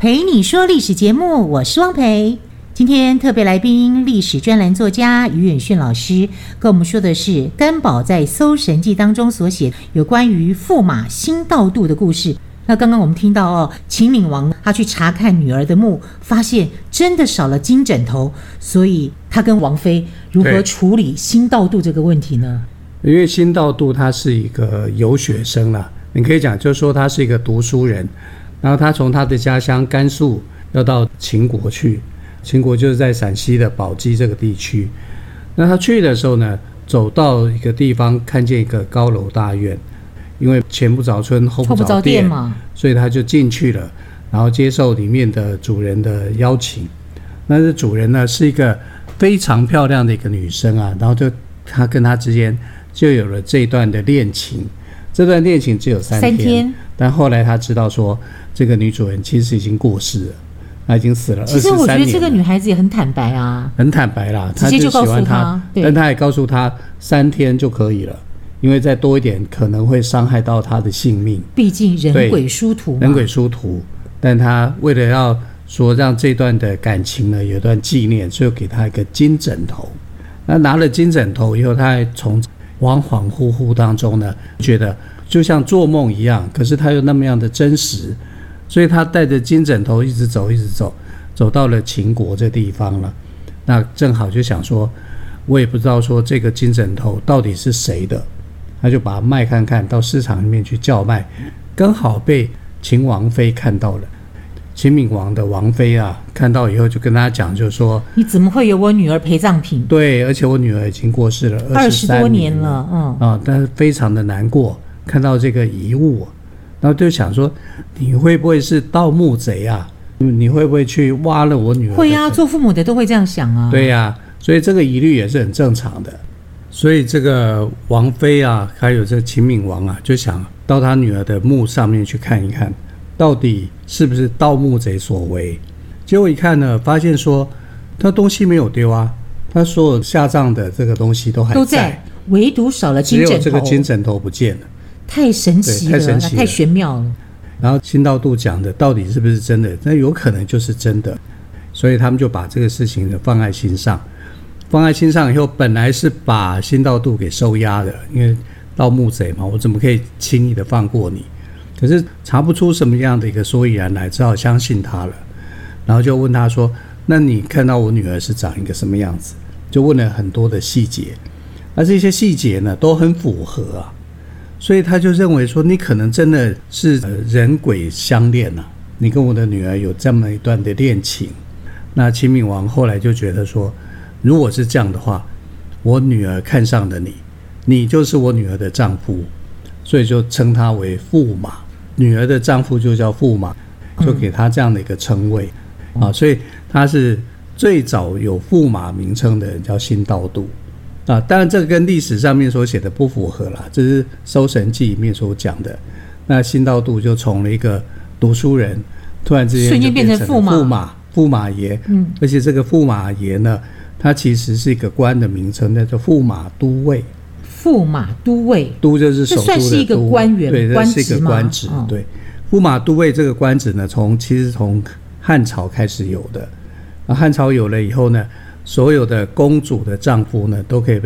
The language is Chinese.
陪你说历史节目，我是汪培。今天特别来宾，历史专栏作家于远逊老师跟我们说的是甘宝在《搜神记》当中所写有关于驸马辛道度的故事。那刚刚我们听到秦闵王他去查看女儿的墓，发现真的少了金枕头，所以他跟王妃如何处理辛道度这个问题呢？ 因为辛道度他是一个游学生啦，你可以讲就是说他是一个读书人，然后他从他的家乡甘肃要到秦国去，秦国就是在陕西的宝鸡这个地区。那他去的时候呢，走到一个地方，看见一个高楼大院，因为前不着村后不着店嘛，所以他就进去了，然后接受里面的主人的邀请。那这主人呢是一个非常漂亮的一个女生啊，然后就他跟他之间就有了这段的恋情。这段恋情只有3天，但后来他知道说这个女主人其实已经过世了，她已经死了23年了。 其实我觉得这个女孩子也很坦白啊， 很坦白啦， 直接就告诉他， 但她也告诉他3天就可以了，因为再多一点可能会伤害到他的性命， 毕竟人鬼殊途嘛。 人鬼殊途，但他为了要说让这段的感情呢有段纪念，所以给他一个金枕头。那拿了金枕头以后，他还从恍恍惚惚当中呢，觉得就像做梦一样，可是他又那么样的真实，所以他带着金枕头一直走，走到了秦国这地方了。那正好就想说，我也不知道说这个金枕头到底是谁的，他就把它卖看看，到市场里面去叫卖，刚好被秦王妃看到了。秦闵王的王妃啊，看到以后就跟他讲，就说你怎么会有我女儿陪葬品？ 对，而且我女儿已经过世了 20多年了， 但是非常的难过，看到这个遗物，然后就想说，你会不会是盗墓贼啊？你会不会去挖了我女儿？ 会啊，做父母的都会这样想啊。 对啊，所以这个疑虑也是很正常的。所以这个王妃啊，还有这秦闵王啊，就想到他女儿的墓上面去看一看，到底是不是盗墓贼所为。结果一看呢，发现说他东西没有丢啊，他所有下葬的这个东西都还在， 唯独少了金枕头， 只有这个金枕头不见了。 太神奇了，太玄妙了。 然后辛道度讲的到底是不是真的，那有可能就是真的，所以他们就把这个事情放在心上。放在心上以后，本来是把辛道度给收押的，因为盗墓贼嘛，我怎么可以轻易的放过你？可是查不出什么样的一个所以然来，只好相信他了。然后就问他说，那你看到我女儿是长一个什么样子？就问了很多的细节，而这些细节呢都很符合啊，所以他就认为说，你可能真的是人鬼相恋啊，你跟我的女儿有这么一段的恋情。那秦闵王后来就觉得说，如果是这样的话，我女儿看上了你，你就是我女儿的丈夫，所以就称他为驸马，女儿的丈夫就叫驸马，就给他这样的一个称谓啊，所以他是最早有驸马名称的人，叫辛道度啊。当然这个跟历史上面所写的不符合啦，这是《搜神记》里面所讲的。那辛道度就从了一个读书人，突然之间就变成驸马爷，而且这个驸马爷呢，他其实是一个官的名称，叫做驸马都尉。 驸马都尉， 都就是首都的都， 这算是一个官员， 对，这是一个官职，对。驸马都尉这个官职呢，其实从汉朝开始有的。汉朝有了以后呢，所有的公主的丈夫呢，都可以被